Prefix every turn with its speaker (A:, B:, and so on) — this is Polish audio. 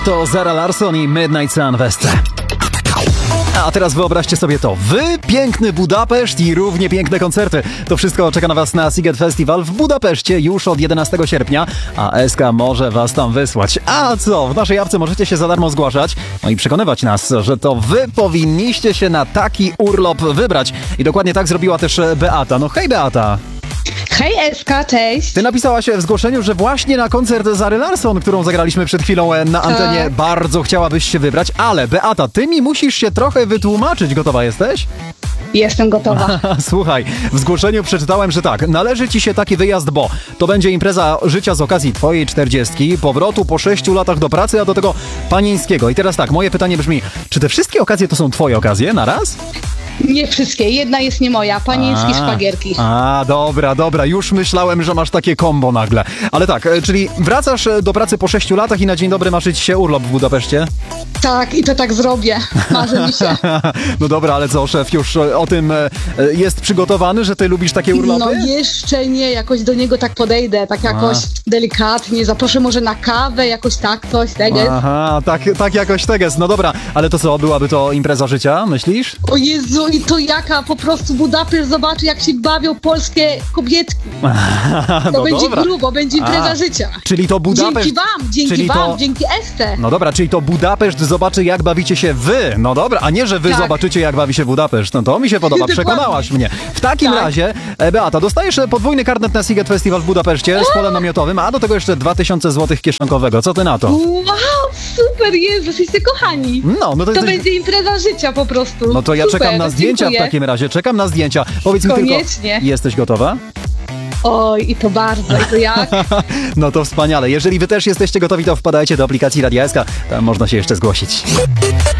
A: To Zara Larsson i Midnight Sun Westre. A teraz wyobraźcie sobie to. Wy, piękny Budapeszt i równie piękne koncerty. To wszystko czeka na was na Sziget Festival w Budapeszcie już od 11 sierpnia, a SK może was tam wysłać. A co? W naszej apce możecie się za darmo zgłaszać, no i przekonywać nas, że to wy powinniście się na taki urlop wybrać. I dokładnie tak zrobiła też Beata. No hej Beata!
B: Hej Eska, cześć!
A: Ty napisałaś w zgłoszeniu, że właśnie na koncert Zary Larsson, którą zagraliśmy przed chwilą na antenie, bardzo chciałabyś się wybrać, ale Beata, ty mi musisz się trochę wytłumaczyć. Gotowa jesteś?
B: Jestem gotowa.
A: Słuchaj, w zgłoszeniu przeczytałem, że tak, należy ci się taki wyjazd, bo to będzie impreza życia z okazji twojej 40, powrotu po 6 latach do pracy, a do tego panieńskiego. I teraz tak, moje pytanie brzmi, czy te wszystkie okazje to są twoje okazje na raz?
B: Nie wszystkie, jedna jest nie moja, panieńskie szpagierki.
A: Dobra, już myślałem, że masz takie kombo nagle. Ale tak, czyli wracasz do pracy po 6 latach i na dzień dobry marzy ci się urlop w Budapeszcie?
B: Tak, i to tak zrobię. Marzy mi się.
A: No dobra, ale co, szef już o tym jest przygotowany, że ty lubisz takie urlopy?
B: No jeszcze nie, jakoś do niego tak podejdę, tak jakoś delikatnie, zaproszę może na kawę, jakoś tak, coś, teges.
A: Aha, tak jakoś teges. No dobra, ale to co, byłaby to impreza życia, myślisz?
B: O Jezu, i to jaka po prostu Budapeszt zobaczy, jak się bawią polskie kobietki. To
A: no
B: będzie
A: dobra.
B: grubo, będzie impreza życia.
A: Czyli to Budapeszt...
B: Dzięki wam, dzięki Esce.
A: No dobra, czyli to Budapeszt zobaczy, jak bawicie się wy. No dobra, a nie, że wy zobaczycie, jak bawi się Budapeszt. No to mi się podoba, przekonałaś mnie. W takim razie, Beata, dostajesz podwójny karnet na Sziget Festival w Budapeszcie z polem namiotowym, a do tego jeszcze 2000 zł kieszonkowego. Co ty na to?
B: Wow, super, Jezu, jesteście kochani.
A: No to
B: będzie impreza życia po prostu.
A: No to ja
B: super,
A: czekam na zdjęcia
B: dziękuję.
A: w takim razie, czekam na zdjęcia. Powiedz mi tylko, jesteś gotowa?
B: Oj, i to bardzo, i to jak?
A: No to wspaniale. Jeżeli wy też jesteście gotowi, to wpadajcie do aplikacji Radia SK. Tam można się jeszcze zgłosić.